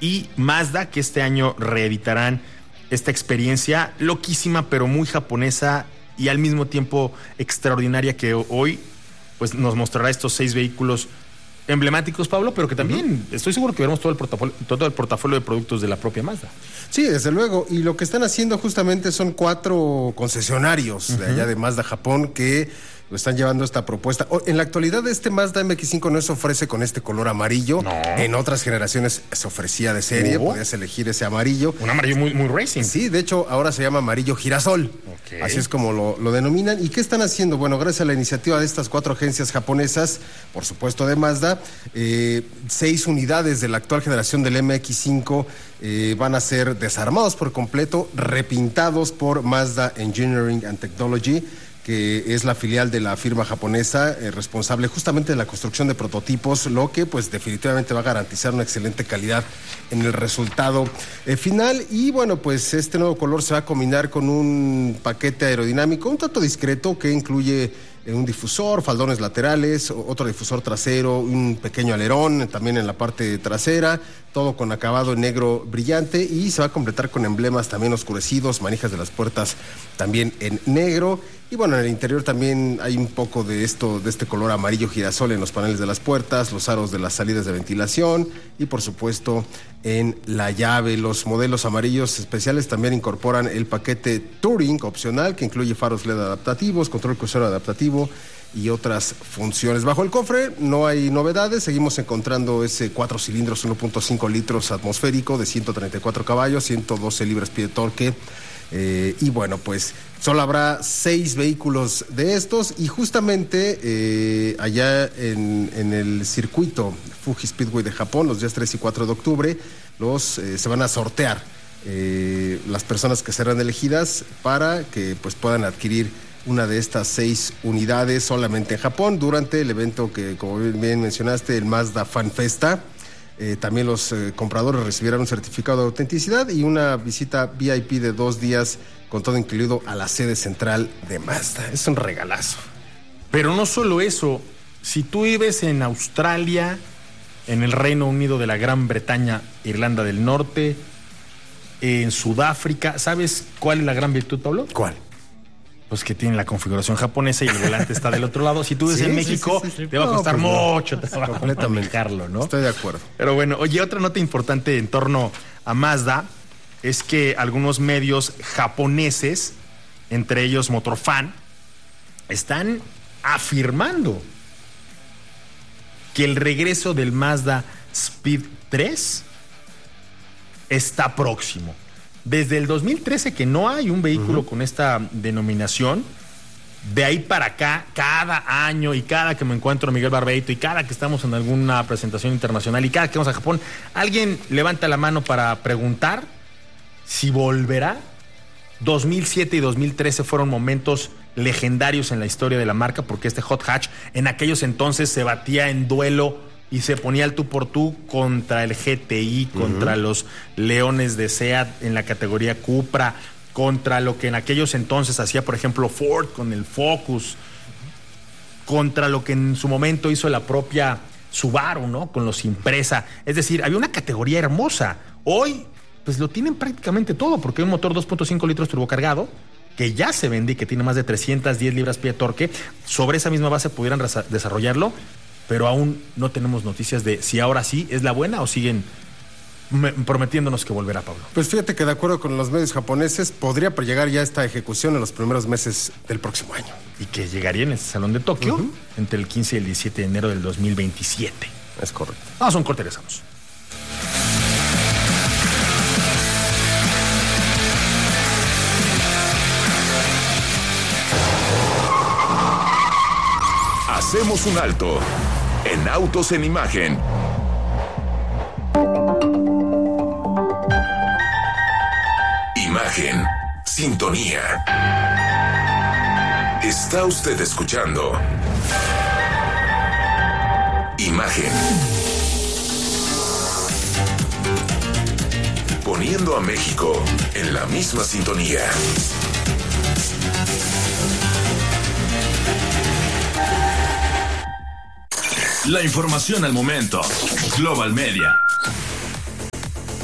y Mazda, que este año reeditarán esta experiencia loquísima, pero muy japonesa y al mismo tiempo extraordinaria, que hoy pues nos mostrará estos 6 vehículos emblemáticos, Pablo, pero que también estoy seguro que veremos todo el portafolio de productos de la propia Mazda. Sí, desde luego. Y lo que están haciendo justamente son 4 concesionarios de allá de Mazda Japón que lo están llevando esta propuesta. En la actualidad, este Mazda MX-5 no se ofrece con este color amarillo. No. En otras generaciones se ofrecía de serie, podías elegir ese amarillo. Un amarillo muy, muy racing. Sí, de hecho, ahora se llama amarillo girasol. Okay. Así es como lo denominan. ¿Y qué están haciendo? Bueno, gracias a la iniciativa de estas 4 agencias japonesas, por supuesto de Mazda, 6 unidades de la actual generación del MX-5 van a ser desarmados por completo, repintados por Mazda Engineering and Technology, que es la filial de la firma japonesa responsable justamente de la construcción de prototipos, lo que pues definitivamente va a garantizar una excelente calidad en el resultado final. Y bueno, pues este nuevo color se va a combinar con un paquete aerodinámico un tanto discreto que incluye un difusor, faldones laterales, otro difusor trasero, un pequeño alerón también en la parte trasera, todo con acabado en negro brillante, y se va a completar con emblemas también oscurecidos, manijas de las puertas también en negro. Y bueno, en el interior también hay un poco de este color amarillo girasol en los paneles de las puertas, los aros de las salidas de ventilación y por supuesto en la llave. Los modelos amarillos especiales también incorporan el paquete Touring opcional, que incluye faros LED adaptativos, control crucero adaptativo y otras funciones. Bajo el cofre no hay novedades, seguimos encontrando ese 4 cilindros 1.5 litros atmosférico de 134 caballos, 112 libras-pie de torque. Y bueno, pues solo habrá 6 vehículos de estos, y justamente allá en el circuito Fuji Speedway de Japón, los días 3 y 4 de octubre, se van a sortear las personas que serán elegidas para que pues puedan adquirir una de estas 6 unidades solamente en Japón durante el evento que, como bien mencionaste, el Mazda Fan Festa. También los compradores recibirán un certificado de autenticidad y una visita VIP de 2 días con todo incluido a la sede central de Mazda. Es un regalazo. Pero no solo eso, si tú vives en Australia, en el Reino Unido de la Gran Bretaña, Irlanda del Norte, en Sudáfrica, ¿sabes cuál es la gran virtud, Pablo? ¿Cuál? Pues que tiene la configuración japonesa y el volante está del otro lado. Si tú vives en México, te va a costar mucho trabajo manejarlo, ¿no? Estoy de acuerdo. Pero bueno, oye, otra nota importante en torno a Mazda es que algunos medios japoneses, entre ellos Motorfan, están afirmando que el regreso del Mazda Speed 3 está próximo. Desde el 2013 que no hay un vehículo con esta denominación. De ahí para acá, cada año y cada que me encuentro a Miguel Barbeito y cada que estamos en alguna presentación internacional y cada que vamos a Japón, alguien levanta la mano para preguntar si volverá. 2007 y 2013 fueron momentos legendarios en la historia de la marca, porque este hot hatch en aquellos entonces se batía en duelo y se ponía al tú por tú contra el GTI, contra los Leones de SEAT en la categoría Cupra, contra lo que en aquellos entonces hacía, por ejemplo, Ford con el Focus, contra lo que en su momento hizo la propia Subaru, ¿no? Con los Impreza. Es decir, había una categoría hermosa. Hoy, pues lo tienen prácticamente todo, porque hay un motor 2.5 litros turbocargado que ya se vende y que tiene más de 310 libras-pie de torque. Sobre esa misma base pudieran desarrollarlo, pero aún no tenemos noticias de si ahora sí es la buena o siguen prometiéndonos que volverá, Pablo. Pues fíjate que de acuerdo con los medios japoneses podría llegar ya esta ejecución en los primeros meses del próximo año. Y que llegaría en el Salón de Tokio entre el 15 y el 17 de enero del 2027. Es correcto. Vamos a un corte, regresamos. Hacemos un alto en Autos en Imagen. Imagen, sintonía. Está usted escuchando Imagen. Poniendo a México en la misma sintonía. La información al momento. Global Media.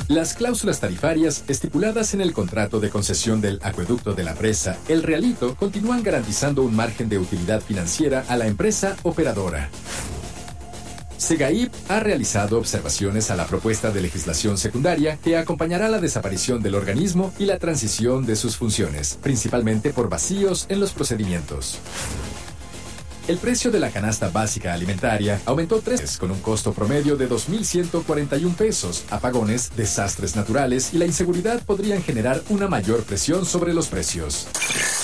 Las cláusulas tarifarias estipuladas en el contrato de concesión del acueducto de la presa El Realito continúan garantizando un margen de utilidad financiera a la empresa operadora. SEGAIP ha realizado observaciones a la propuesta de legislación secundaria que acompañará la desaparición del organismo y la transición de sus funciones, principalmente por vacíos en los procedimientos. El precio de la canasta básica alimentaria aumentó 3 veces con un costo promedio de 2.141 pesos. Apagones, desastres naturales y la inseguridad podrían generar una mayor presión sobre los precios.